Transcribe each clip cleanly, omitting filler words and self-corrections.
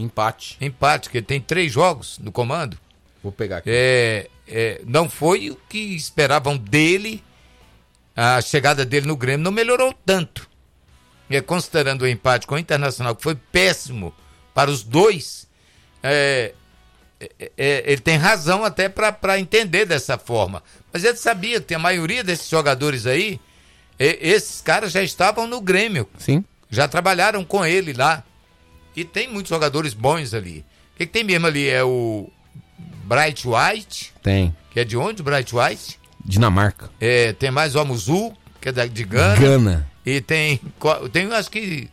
Empate, que ele tem 3 jogos no comando. Vou pegar aqui. Não foi o que esperavam dele. A chegada dele no Grêmio não melhorou tanto. Considerando o empate com o Internacional, que foi péssimo para os dois, ele tem razão até para entender dessa forma. Mas ele sabia que a maioria desses jogadores aí, esses caras já estavam no Grêmio. Sim. Já trabalharam com ele lá. E tem muitos jogadores bons ali. O que tem mesmo ali? É o Bright White. Tem. Que é de onde, o Bright White? Dinamarca. Tem mais o Amuzu, que é de Gana. Gana. E tem acho que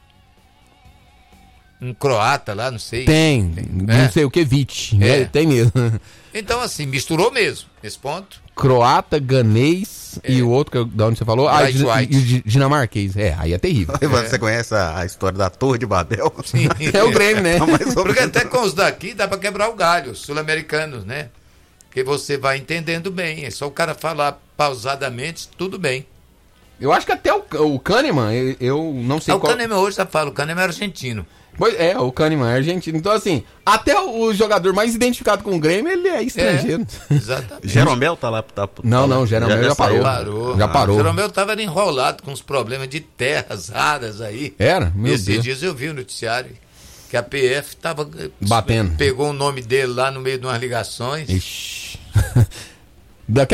um croata lá, não sei. Tem. Não sei o que, Vich. Tem mesmo. Então, assim, misturou mesmo, esse ponto. Croata, ganês e o outro, da onde você falou? Dinamarquês. Aí é terrível. Você conhece a história da Torre de Babel? Sim. É o Grêmio, né? Porque até com os daqui dá pra quebrar o galho, sul-americanos, né? Porque você vai entendendo bem. É só o cara falar pausadamente, tudo bem. Eu acho que até o Kahneman, eu não sei qual... O Kahneman hoje já fala, o Kahneman é argentino. Pois o Kahneman é argentino. Então, assim, até o jogador mais identificado com o Grêmio, ele é estrangeiro. Exatamente. Jeromel tá lá. Não, Jeromel já parou. Já parou. Jeromel tava enrolado com os problemas de terras raras aí. Era? Esses dias eu vi o noticiário que a PF tava batendo. Pegou o nome dele lá no meio de umas ligações. Ixi. Daqui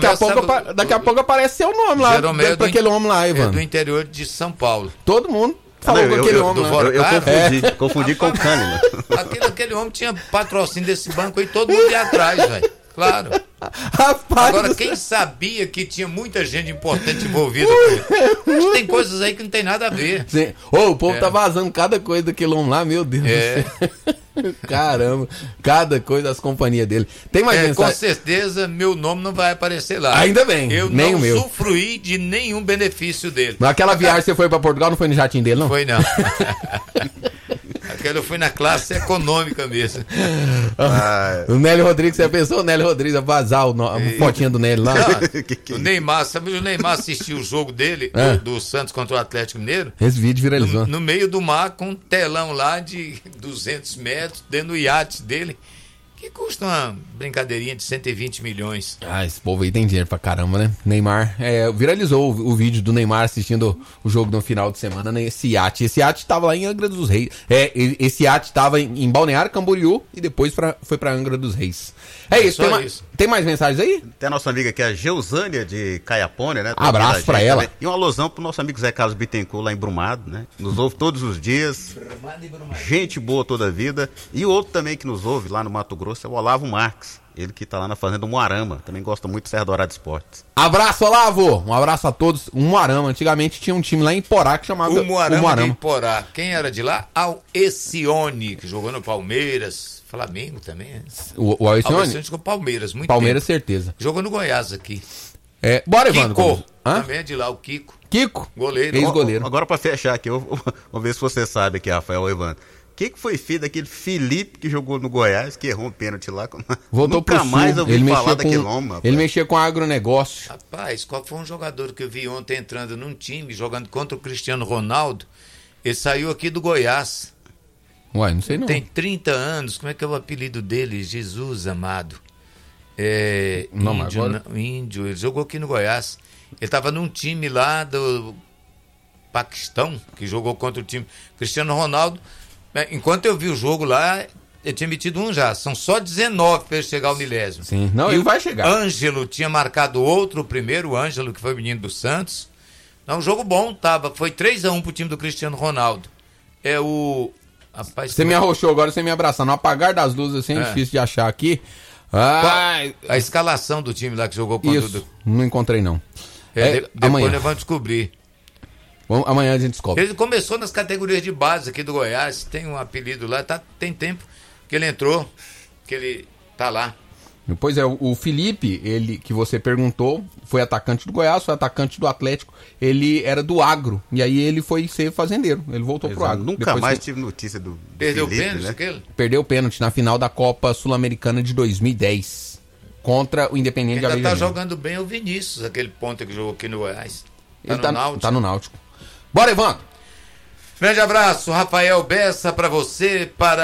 a pouco aparece seu nome lá, pra aquele homem lá, Ivan. É do interior de São Paulo. Todo mundo falou com aquele homem lá. Eu confundi com o Kahneman. Aquele homem tinha patrocínio desse banco aí, todo mundo ia atrás, velho. Claro. Rapaz, agora, quem sabia que tinha muita gente importante envolvida com ele? Acho que tem coisas aí que não tem nada a ver. O povo tá vazando cada coisa daquele homem lá, meu Deus do céu. Caramba, cada coisa das companhias dele. Tem mais mensagem? Com certeza, meu nome não vai aparecer lá. Ainda bem, eu nem não o meu. usufruí de nenhum benefício dele. Naquela viagem você foi pra Portugal, não foi no jatinho dele, não? Foi não. Aquela eu fui na classe econômica mesmo. O Nélio Rodrigues, você pensou? O Nélio Rodrigues a vazar a fotinha do Nélio lá? O Neymar, sabe, o Neymar assistiu o jogo dele, do Santos contra o Atlético Mineiro. Esse vídeo viralizou. No meio do mar, com um telão lá de 200 metros, dentro do iate dele, que custa uma brincadeirinha de 120 milhões. Esse povo aí tem dinheiro pra caramba, né? Neymar, viralizou o vídeo do Neymar assistindo o jogo no final de semana nesse iate. Esse iate tava lá em Angra dos Reis. Esse iate tava em Balneário Camboriú e depois foi pra Angra dos Reis. Isso. Tem mais mensagens aí? Tem a nossa amiga aqui, a Geusânia de Caiapônia, né? Abraço pra ela. Também. E uma alusão pro nosso amigo Zé Carlos Bittencourt lá em Brumado, né? Nos ouve todos os dias. Gente boa toda a vida. E outro também que nos ouve lá no Mato Grosso é o Olavo Marques. Ele que tá lá na fazenda Moarama. Também gosta muito de Serra Dourada Esportes. Abraço, Olavo! Um abraço a todos. O Moarama. Antigamente tinha um time lá em Porá que chamava o Moarama. De Porá. Quem era de lá? Alcione, que jogou no Palmeiras. Flamengo também. O Alcione jogou Palmeiras, muito Palmeiras, tempo. Certeza. Jogou no Goiás aqui. Bora, Evandro. Kiko. Também é de lá, o Kiko. Goleiro. Ex-goleiro. Agora pra fechar aqui, vamos ver se você sabe aqui, Rafael Evandro. O que foi feito daquele Felipe que jogou no Goiás, que errou um pênalti lá? Voltou Nunca mais ouvi falar daquele homem, rapaz. Ele mexia com agronegócio. Rapaz, qual foi um jogador que eu vi ontem entrando num time, jogando contra o Cristiano Ronaldo? Ele saiu aqui do Goiás. Uai, não sei não. Tem 30 anos, como é que é o apelido dele? Jesus amado. Índio, ele jogou aqui no Goiás. Ele estava num time lá do Paquistão, que jogou contra o time Cristiano Ronaldo. Enquanto eu vi o jogo lá, ele tinha metido um já. São só 19 para ele chegar ao milésimo. Sim, não, ele vai chegar. Ângelo tinha marcado outro, o primeiro, o Ângelo, que foi o menino do Santos. Não, um jogo bom, foi 3-1 pro time do Cristiano Ronaldo. Rapaz, você me arrochou agora, você me abraçar. No apagar das luzes, assim, é difícil de achar aqui. A escalação do time lá que jogou contra o... Não encontrei, não. Depois nós vamos descobrir. Amanhã a gente descobre. Ele começou nas categorias de base aqui do Goiás, tem um apelido lá, tem tempo que ele entrou, que ele tá lá. Pois é, o Felipe, ele que você perguntou, foi atacante do Goiás, foi atacante do Atlético, ele era do agro, e aí ele foi ser fazendeiro, ele voltou pro agro. Nunca mais tive notícia do Perdeu Felipe, o pênalti, né? aquele? Perdeu o pênalti na final da Copa Sul-Americana de 2010, contra o Independiente de Avejaneda. Ele tá jogando bem o Vinícius, aquele ponta que jogou aqui no Goiás. Tá no Náutico. Bora, Evandro! Grande abraço, Rafael Bessa, para você, para